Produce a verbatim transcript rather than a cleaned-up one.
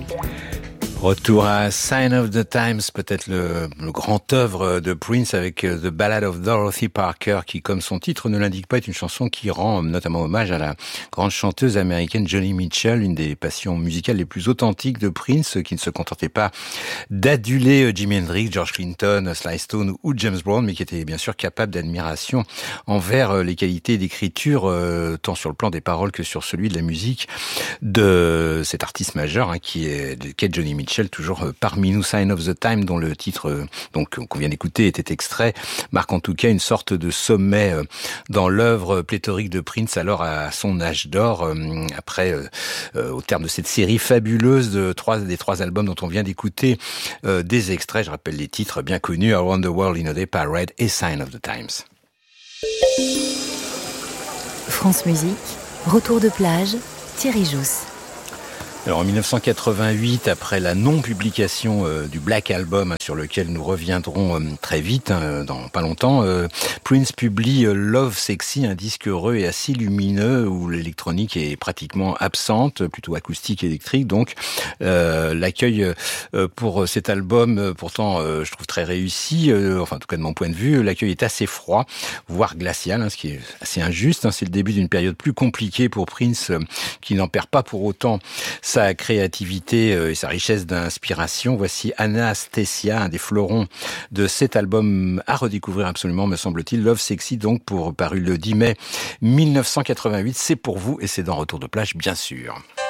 Retour à Sign of the Times, peut-être le, le grand œuvre de Prince avec The Ballad of Dorothy Parker, qui, comme son titre ne l'indique pas, est une chanson qui rend notamment hommage à la grande chanteuse américaine Joni Mitchell, une des passions musicales les plus authentiques de Prince, qui ne se contentait pas d'aduler Jimi Hendrix, George Clinton, Sly Stone ou James Brown, mais qui était bien sûr capable d'admiration envers les qualités d'écriture, euh, tant sur le plan des paroles que sur celui de la musique de cet artiste majeur, hein, qui est, qui est Joni Mitchell. Toujours parmi nous, Sign of the Time, dont le titre donc qu'on vient d'écouter était extrait, marque en tout cas une sorte de sommet dans l'œuvre pléthorique de Prince, alors à son âge d'or, après, au terme de cette série fabuleuse de trois, des trois albums dont on vient d'écouter des extraits. Je rappelle les titres bien connus, Around the World in a Day, Parade et Sign of the Times. France Musique, retour de plage, Thierry Jousse. Alors en dix-neuf cent quatre-vingt-huit, après la non-publication euh, du Black Album, hein, sur lequel nous reviendrons euh, très vite, hein, dans pas longtemps, euh, Prince publie euh, Love Sexy, un disque heureux et assez lumineux où l'électronique est pratiquement absente, plutôt acoustique électrique. Donc euh, l'accueil euh, pour cet album, euh, pourtant euh, je trouve très réussi, euh, enfin en tout cas de mon point de vue, l'accueil est assez froid, voire glacial, hein, ce qui est assez injuste. Hein. C'est le début d'une période plus compliquée pour Prince, euh, qui n'en perd pas pour autant sa créativité et sa richesse d'inspiration. Voici Anastasia, un des fleurons de cet album à redécouvrir absolument, me semble-t-il. Love Sexy, donc, pour paru le dix mai dix-neuf cent quatre-vingt-huit. C'est pour vous et c'est dans Retour de plage, bien sûr.